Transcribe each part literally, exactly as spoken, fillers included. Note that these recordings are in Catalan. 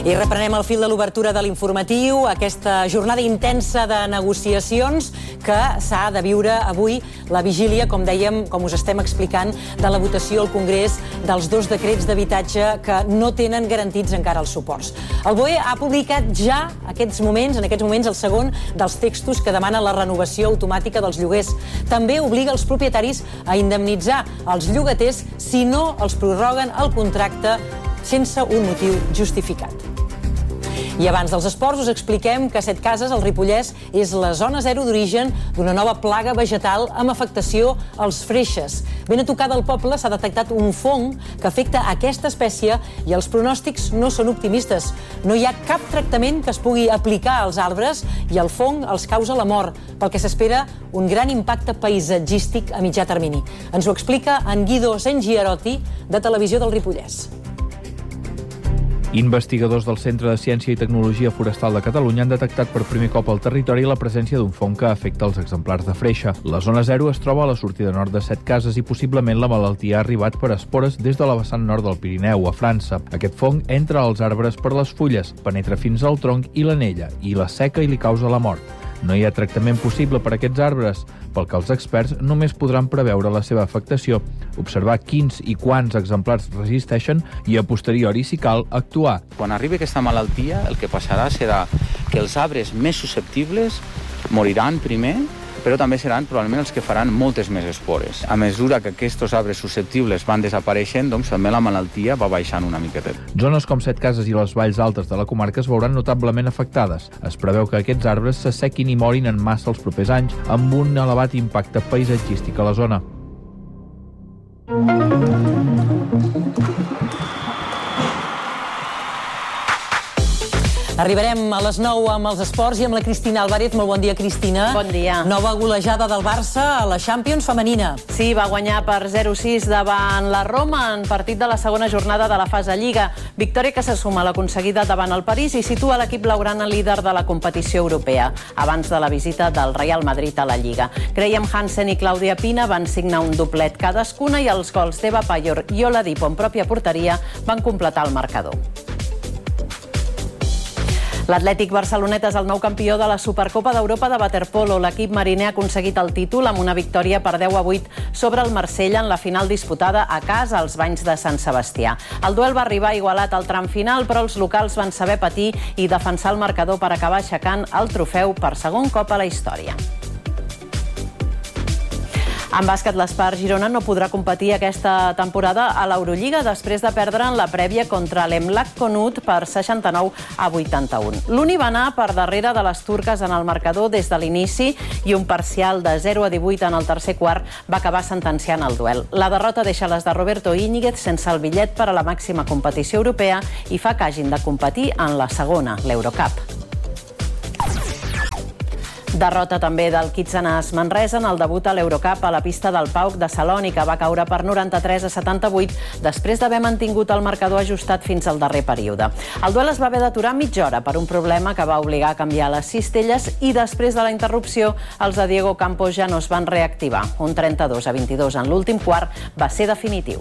I reprenem el fil de l'obertura de l'informatiu, aquesta jornada intensa de negociacions que s'ha de viure avui la vigília, com dèiem, com us estem explicant, de la votació al Congrés dels dos decrets d'habitatge que no tenen garantits encara els suports. El B O E ha publicat ja aquests moments, en aquests moments el segon dels textos que demana la renovació automàtica dels lloguers. També obliga els propietaris a indemnitzar els llogaters si no els prorroguen el contracte sense un motiu justificat. I abans dels esports us expliquem que Setcases, al Ripollès, és la zona zero d'origen d'una nova plaga vegetal amb afectació als freixes. Ben a tocar del poble s'ha detectat un fong que afecta aquesta espècie i els pronòstics no són optimistes. No hi ha cap tractament que es pugui aplicar als arbres i el fong els causa la mort, pel que s'espera un gran impacte paisatgístic a mitjà termini. Ens ho explica en Guido Sengiarotti, de Televisió del Ripollès. Investigadors del Centre de Ciència i Tecnologia Forestal de Catalunya han detectat per primer cop al territori la presència d'un fong que afecta els exemplars de freixe. La zona zero es troba a la sortida nord de Setcases i possiblement la malaltia ha arribat per espores des de la vessant nord del Pirineu, a França. Aquest fong entra als arbres per les fulles, penetra fins al tronc i l'anella, i la seca i li causa la mort. No hi ha tractament possible per a aquests arbres, pel que els experts només podran preveure la seva afectació, observar quins i quants exemplars resisteixen i, a posteriori, si cal, actuar. Quan arribi aquesta malaltia, el que passarà serà que els arbres més susceptibles moriran primer, però també seran probablement els que faran moltes més espores. A mesura que aquests arbres susceptibles van desapareixent, doncs també la malaltia va baixant una miqueta. Zones com Setcases i les valls altes de la comarca es veuran notablement afectades. Es preveu que aquests arbres s'assequin i morin en massa els propers anys, amb un elevat impacte paisatgístic a la zona. Arribarem a les nou amb els esports i amb la Cristina Álvarez. Molt bon dia, Cristina. Bon dia. Nova golejada del Barça a la Champions femenina. Sí, va guanyar per zero a sis davant la Roma en partit de la segona jornada de la fase Lliga. Victòria que se suma a l'aconseguida davant el París i situa l'equip blaugrana líder de la competició europea, abans de la visita del Real Madrid a la Lliga. Graham Hansen i Clàudia Pina van signar un doblet cadascuna i els gols d'Eva Payor i Oladipo en pròpia porteria van completar el marcador. L'Atlètic Barcelonet és el nou campió de la Supercopa d'Europa de waterpolo. L'equip mariner ha aconseguit el títol amb una victòria per deu a vuit sobre el Marsella en la final disputada a casa als Banys de Sant Sebastià. El duel va arribar igualat al tram final, però els locals van saber patir i defensar el marcador per acabar aixecant el trofeu per segon cop a la història. En bàsquet, l'Espar Girona no podrà competir aquesta temporada a l'Eurolliga després de perdre en la prèvia contra l'Emlac Conut per seixanta-nou a vuitanta-un. L'Uni va anar per darrere de les turques en el marcador des de l'inici i un parcial de zero a divuit en el tercer quart va acabar sentenciant el duel. La derrota deixa les de Roberto Íñiguez sense el bitllet per a la màxima competició europea i fa que hagin de competir en la segona, l'Eurocup. Derrota també del Kitsanàs Manresa en el debut a l'Eurocup a la pista del Pauk de Salònica. Va caure per noranta-tres a setanta-vuit després d'haver mantingut el marcador ajustat fins al darrer període. El duel es va haver d'aturar mitja hora per un problema que va obligar a canviar les cistelles i després de la interrupció els de Diego Campos ja no es van reactivar. Un trenta-dos a vint-i-dos en l'últim quart va ser definitiu.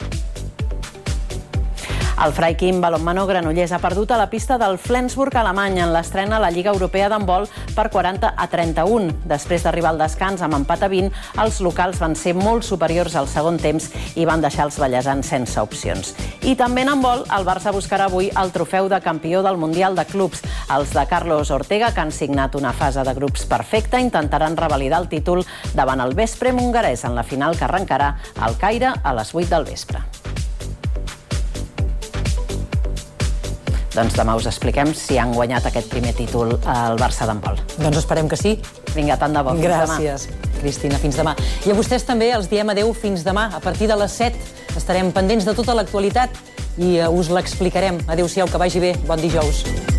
El Freikin Balonmano Granollers ha perdut a la pista del Flensburg alemany en l'estrena a la Lliga Europea d'handbol per quaranta a trenta-un. Després d'arribar al descans amb empat a vint, els locals van ser molt superiors al segon temps i van deixar els ballesans sense opcions. I també en handbol, el Barça buscarà avui el trofeu de campió del Mundial de Clubs. Els de Carlos Ortega, que han signat una fase de grups perfecta, intentaran revalidar el títol davant el Veszprém hongarès en la final que arrencarà al Caire a les vuit del vespre. Doncs demà us expliquem si han guanyat aquest primer títol al Barça d'handbol. Doncs esperem que sí. Vinga, tant de bo. Fins demà. Gràcies, Cristina. Fins demà. I a vostès també els diem adeu fins demà. A partir de les set estarem pendents de tota l'actualitat i us l'explicarem. Adéu-siau, que vagi bé. Bon dijous.